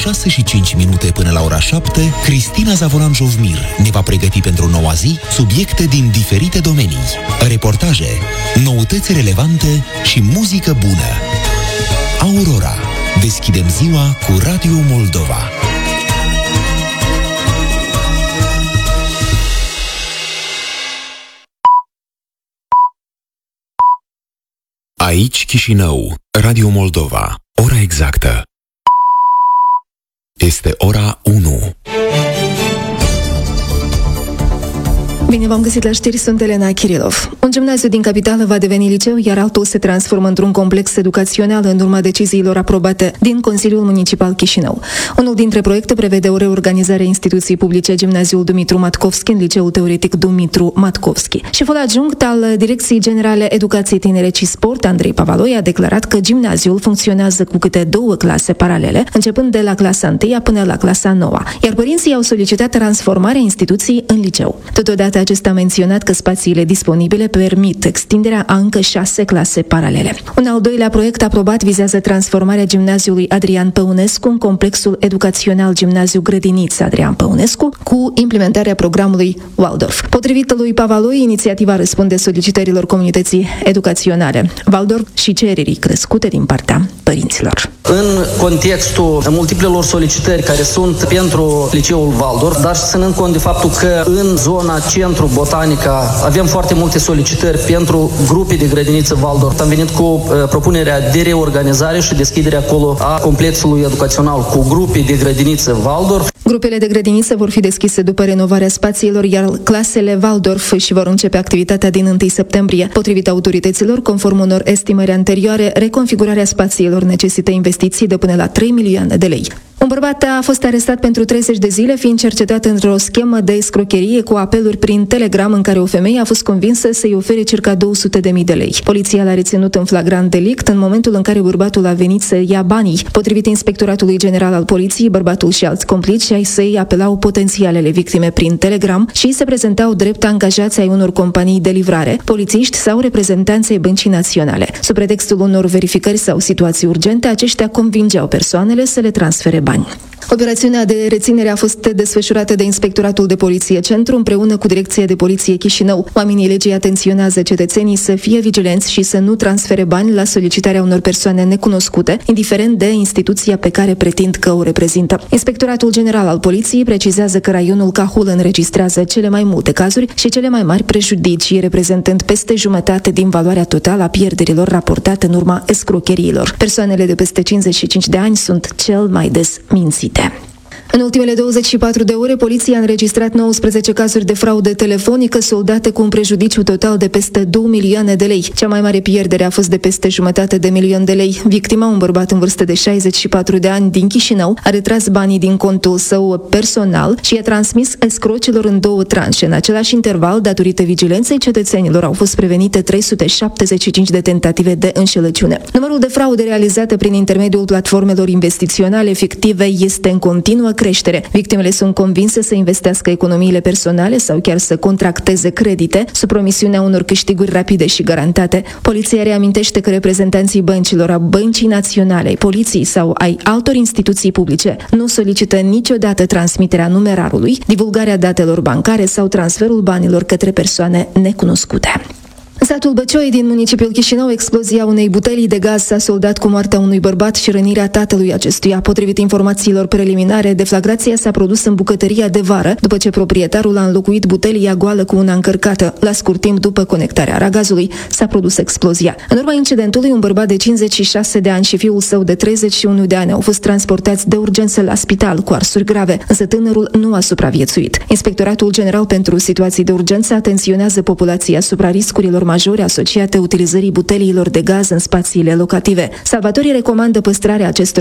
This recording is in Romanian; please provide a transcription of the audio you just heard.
6:05 până la ora 7, Cristina Zavolan Jovmir ne va pregăti pentru noua zi subiecte din diferite domenii, reportaje, noutăți relevante și muzică bună. Aurora. Deschidem ziua cu Radio Moldova. Aici Chișinău, Radio Moldova. Ora exactă este ora 1. Bine v-am găsit la știri, sunt Elena Kirilov. Un gimnaziu din capitală va deveni liceu, iar altul se transformă într-un complex educațional în urma deciziilor aprobate din Consiliul Municipal Chișinău. Unul dintre proiecte prevede o reorganizare a instituției publice Gimnaziul Dumitru Matkovski în Liceul Teoretic Dumitru Matkovski. Șeful adjunct al Direcției Generale Educație, Tineret și Sport, Andrei Pavaloi, a declarat că gimnaziul funcționează cu câte 2 clase paralele, începând de la clasa 1 până la clasa 9, iar părinții au solicitat transformarea instituției în liceu. Totodată, acesta a menționat că spațiile disponibile permit extinderea a încă 6 clase paralele. Un al doilea proiect aprobat vizează transformarea gimnaziului Adrian Păunescu în complexul educațional Gimnaziu Grădiniță Adrian Păunescu, cu implementarea programului Waldorf. Potrivit lui Pavaloi, inițiativa răspunde solicitărilor comunității educaționale Waldorf și cererii crescute din partea părinților. În contextul multiplelor solicitări care sunt pentru liceul Waldorf, dar și ținând cont de faptul că în zona Centru Botanica avem foarte multe solicitări pentru grupe de grădiniță Waldorf, am venit cu propunerea de reorganizare și deschiderea acolo a complexului educațional cu grupe de grădiniță Waldorf. Grupele de grădiniță vor fi deschise după renovarea spațiilor, iar clasele Waldorf și vor începe activitatea din 1 septembrie. Potrivit autorităților, conform unor estimări anterioare, reconfigurarea spațiilor necesită investiții de până la 3 milioane de lei. Un bărbat a fost arestat pentru 30 de zile, fiind cercetat într-o schemă de escrocherie cu apeluri prin Telegram în care o femeie a fost convinsă să-i ofere circa 200.000 de lei. Poliția l-a reținut în flagrant delict în momentul în care bărbatul a venit să ia banii. Potrivit Inspectoratului General al Poliției, bărbatul și alți complici ai săi apelau potențialele victime prin Telegram și se prezentau drept angajați ai unor companii de livrare, polițiști sau reprezentanți ai Băncii Naționale. Sub pretextul unor verificări sau situații urgente, aceștia convingeau persoanele să le transfere bani. Operațiunea de reținere a fost desfășurată de Inspectoratul de Poliție Centru împreună cu Direcția de Poliție Chișinău. Oamenii legii atenționează cetățenii să fie vigilenți și să nu transfere bani la solicitarea unor persoane necunoscute, indiferent de instituția pe care pretind că o reprezintă. Inspectoratul General al Poliției precizează că raionul Cahul înregistrează cele mai multe cazuri și cele mai mari prejudicii, reprezentând peste jumătate din valoarea totală a pierderilor raportate în urma escrocheriilor. Persoanele de peste 55 de ani sunt cel mai des mințite. În ultimele 24 de ore, poliția a înregistrat 19 cazuri de fraudă telefonică soldate cu un prejudiciu total de peste 2 milioane de lei. Cea mai mare pierdere a fost de peste $500.000 de lei. Victima, un bărbat în vârstă de 64 de ani din Chișinău, a retras banii din contul său personal și i-a transmis escrocilor în 2 tranșe. În același interval, datorită vigilenței cetățenilor, au fost prevenite 375 de tentative de înșelăciune. Numărul de fraude realizate prin intermediul platformelor investiționale fictive este în continuă creștere. Victimele sunt convinse să investească economiile personale sau chiar să contracteze credite sub promisiunea unor câștiguri rapide și garantate. Poliția reamintește că reprezentanții băncilor, a Băncii Naționale, Poliției sau ai altor instituții publice nu solicită niciodată transmiterea numerarului, divulgarea datelor bancare sau transferul banilor către persoane necunoscute. În satul Băcioi din municipiul Chișinău, explozia unei butelii de gaz s-a soldat cu moartea unui bărbat și rănirea tatălui acestuia. Potrivit informațiilor preliminare, deflagrația s-a produs în bucătăria de vară, după ce proprietarul a înlocuit butelia goală cu una încărcată. La scurt timp după conectarea aragazului, s-a produs explozia. În urma incidentului, un bărbat de 56 de ani și fiul său de 31 de ani au fost transportați de urgență la spital cu arsuri grave, însă tânărul nu a supraviețuit. Inspectoratul General pentru Situații de Urgență atenționează populația asupra riscurilor majore asociate utilizării buteliilor de gaz în spațiile locative. Salvatorii recomandă păstrarea acestor